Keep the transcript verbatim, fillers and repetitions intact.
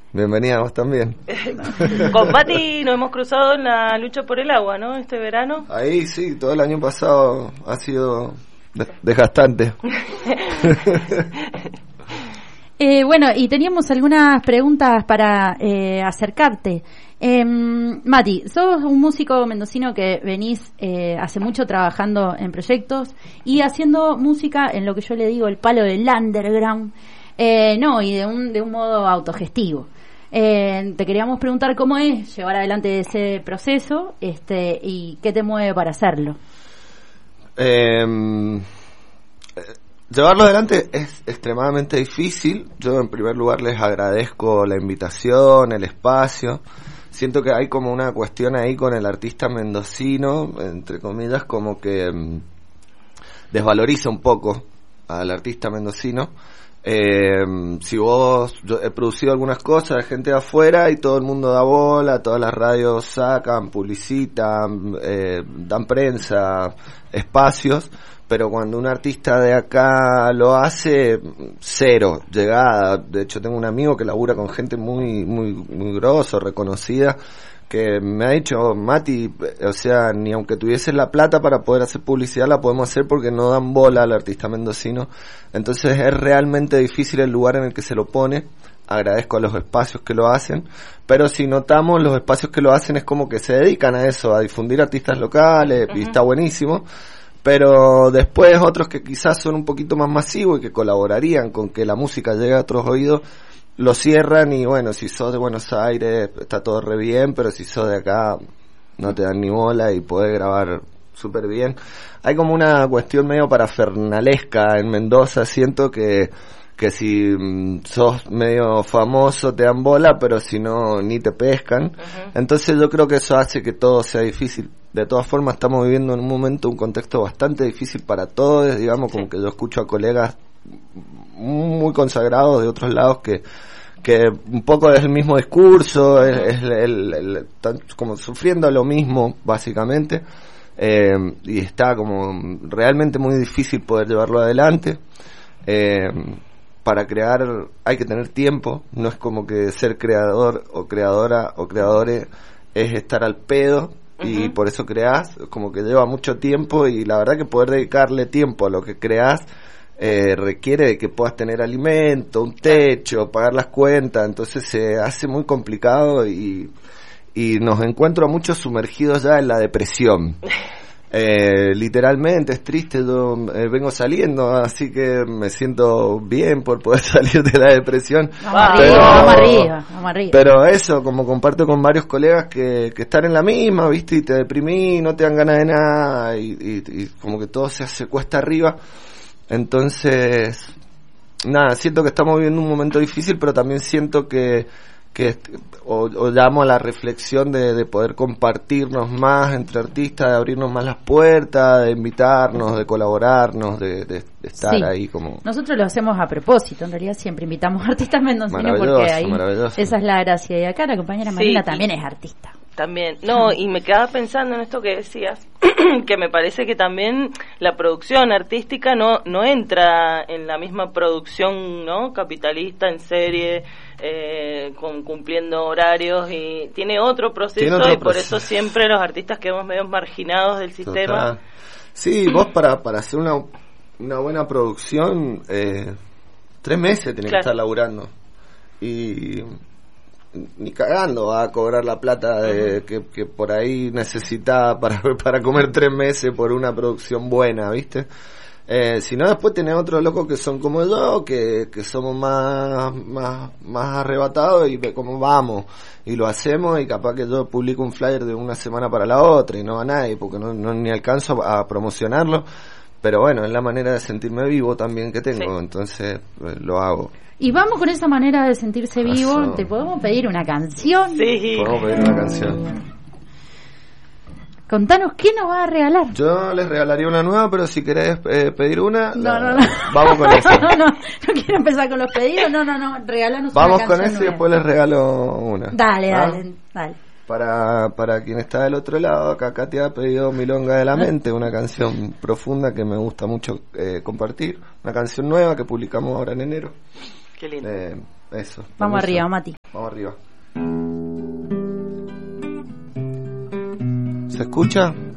Bienvenida vos también. Con Mati nos hemos cruzado en la lucha por el agua, ¿no? Este verano. Ahí sí, todo el año pasado ha sido desgastante. eh, bueno, y teníamos algunas preguntas para eh, acercarte. Eh, Mati, sos un músico mendocino que venís eh, hace mucho trabajando en proyectos y haciendo música en lo que yo le digo el palo del underground, eh, no, y de un, de un modo autogestivo. Eh, te queríamos preguntar cómo es llevar adelante ese proceso, este, y qué te mueve para hacerlo. Eh, llevarlo adelante es extremadamente difícil. Yo en primer lugar les agradezco la invitación, el espacio. Siento que hay como una cuestión ahí con el artista mendocino, entre comillas, como que um, desvaloriza un poco al artista mendocino. Eh, si vos, yo he producido algunas cosas de gente de afuera y todo el mundo da bola, todas las radios sacan, publicitan, eh, dan prensa, espacios, pero cuando un artista de acá lo hace, cero llegada. De hecho tengo un amigo que labura con gente muy muy muy grosso, reconocida, que me ha dicho, Mati, o sea, ni aunque tuviesen la plata para poder hacer publicidad la podemos hacer porque no dan bola al artista mendocino. Entonces es realmente difícil el lugar en el que se lo pone. Agradezco a los espacios que lo hacen, pero si notamos, los espacios que lo hacen es como que se dedican a eso, a difundir artistas locales, uh-huh. Y está buenísimo. Pero después otros que quizás son un poquito más masivos y que colaborarían con que la música llegue a otros oídos, lo cierran. Y bueno, si sos de Buenos Aires está todo re bien, pero si sos de acá no te dan ni bola y podés grabar súper bien. Hay como una cuestión medio parafernalesca en Mendoza, siento que que si mm, sos medio famoso te dan bola, pero si no ni te pescan. Uh-huh. Entonces yo creo que eso hace que todo sea difícil. De todas formas estamos viviendo en un momento, un contexto bastante difícil para todos, digamos, como que yo escucho a colegas muy consagrados de otros lados que que un poco es el mismo discurso, es, es el, el, el, están como sufriendo lo mismo básicamente, eh, y está como realmente muy difícil poder llevarlo adelante. Eh, para crear hay que tener tiempo, no es como que ser creador o creadora o creadores es estar al pedo. Y uh-huh. Por eso creás, como que lleva mucho tiempo, y la verdad que poder dedicarle tiempo a lo que creás eh, requiere de que puedas tener alimento, un techo, pagar las cuentas. Entonces se hace muy complicado y, y nos encuentro a muchos sumergidos ya en la depresión. Eh, literalmente es triste. Yo eh, vengo saliendo, así que me siento bien por poder salir de la depresión. Vamos pero, arriba, vamos arriba, vamos arriba. Pero eso, como comparto con varios colegas que, que están en la misma, viste, y te deprimí, no te dan ganas de nada, y, y, y como que todo se hace cuesta arriba. Entonces, nada, siento que estamos viviendo un momento difícil, pero también siento que que o, o llamo a la reflexión de, de poder compartirnos más entre artistas, de abrirnos más las puertas, de invitarnos, de colaborarnos, de, de, de estar sí. Ahí como... Nosotros lo hacemos a propósito, en realidad siempre invitamos artistas mendocinos porque ahí esa es la gracia. Y acá la compañera Marina sí, también es artista. También, no, y me quedaba pensando en esto que decías, que me parece que también la producción artística no no entra en la misma producción, ¿no?, capitalista, en serie, eh, con cumpliendo horarios, y tiene otro proceso, tiene otro y por proceso. Eso siempre los artistas quedamos medio marginados del sistema. Total. Sí, vos para para hacer una una buena producción, eh, tres meses tenés claro. que estar laburando, y ni cagando va a cobrar la plata de, uh-huh. que, que por ahí necesita para para comer tres meses por una producción buena, ¿viste? Eh, si no, después tenés otros locos que son como yo, que, que somos más, más, más arrebatados y ve cómo vamos, y lo hacemos, y capaz que yo publico un flyer de una semana para la otra y no va nadie, porque no, no ni alcanzo a promocionarlo, pero bueno, es la manera de sentirme vivo también que tengo, sí. Entonces eh, lo hago. Y vamos con esa manera de sentirse vivo. Eso. ¿Te podemos pedir una canción? Sí. Podemos pedir una canción. Contanos, ¿qué nos va a regalar? Yo les regalaría una nueva, pero si querés eh, pedir una, no, la, no, no. vamos con eso. No, no, no quiero empezar con los pedidos. No, no, no, regalanos vamos una canción. Vamos con eso nueva. Y después les regalo una. Dale, ¿Ah? dale, dale. Para, para quien está del otro lado, acá Katia ha pedido Milonga de la Mente, una canción profunda que me gusta mucho eh, compartir. Una canción nueva que publicamos ahora en enero. Qué lindo. Eh, Eso. Vamos permiso. arriba, Mati. Vamos arriba. ¿Se escucha?